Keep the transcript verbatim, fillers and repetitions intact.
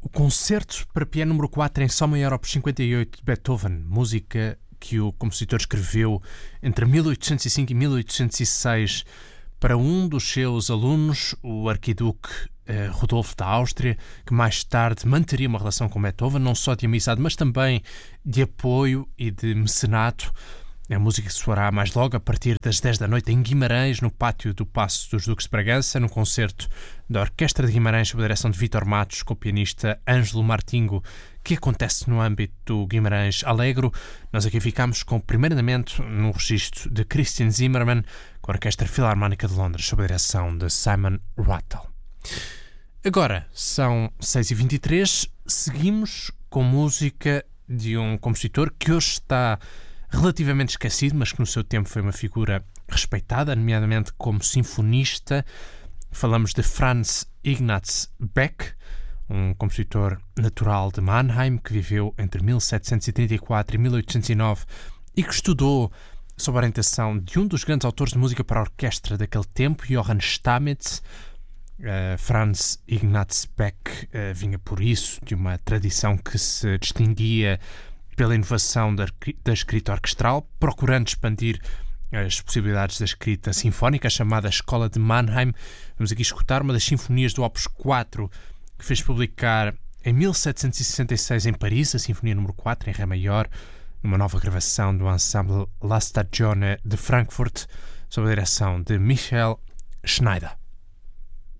O Concerto para Piano número quatro em Sol Maior opus cinquenta e oito de Beethoven, música que o compositor escreveu entre mil oitocentos e cinco e mil oitocentos e seis para um dos seus alunos, o arquiduque eh, Rodolfo da Áustria, que mais tarde manteria uma relação com Beethoven, não só de amizade, mas também de apoio e de mecenato. A música soará mais logo a partir das dez da noite em Guimarães, no pátio do Paço dos Duques de Bragança, no concerto da Orquestra de Guimarães sob a direção de Vítor Matos, com o pianista Ângelo Martingo, que acontece no âmbito do Guimarães Alegro. Nós aqui ficamos com o primeiro andamento no registro de Christian Zimmermann, com a Orquestra Filarmónica de Londres sob a direção de Simon Rattle. Agora são seis e vinte e três, seguimos com música de um compositor que hoje está relativamente esquecido, mas que no seu tempo foi uma figura respeitada, nomeadamente como sinfonista. Falamos de Franz Ignaz Beck, um compositor natural de Mannheim, que viveu entre mil setecentos e trinta e quatro e mil oitocentos e nove e que estudou sob a orientação de um dos grandes autores de música para a orquestra daquele tempo, Johann Stamitz. Uh, Franz Ignaz Beck uh, vinha por isso de uma tradição que se distinguia pela inovação da, da escrita orquestral, procurando expandir as possibilidades da escrita sinfónica, a chamada Escola de Mannheim. Vamos aqui escutar uma das sinfonias do Opus quatro, que fez publicar em mil setecentos e sessenta e seis em Paris, a Sinfonia número quatro, em Ré maior, numa nova gravação do ensemble La Stagione de Frankfurt, sob a direção de Michael Schneider.